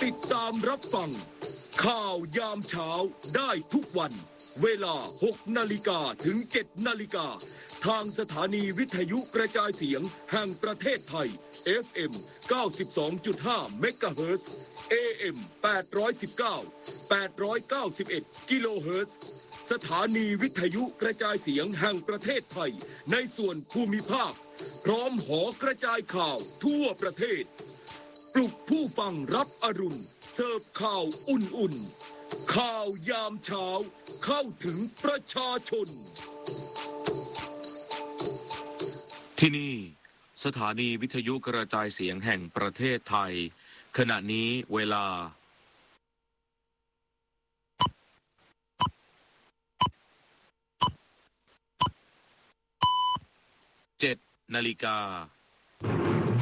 ติดตามรับฟังข่าวยามเช้าได้ทุกวันเวลา 6 นาฬิกาถึง 7 นาฬิกาทางสถานีวิทยุกระจายเสียงแห่งประเทศไทย FM 92.5 เมกะเฮิรตซ์ AM 819 891 กิโลเฮิรตซ์สถานีวิทยุกระจายเสียงแห่งประเทศไทยในส่วนภูมิภาคพร้อมหอกระจายข่าวทั่วประเทศปลุกผู้ฟังรับอรุณเสิร์ฟข่าวอุ่นๆข่าวยามเช้าเข้าถึงประชาชนที่นี่สถานีวิทยุกระจายเสียงแห่งประเทศไทยขณะนี้เวลา7 นาฬิกา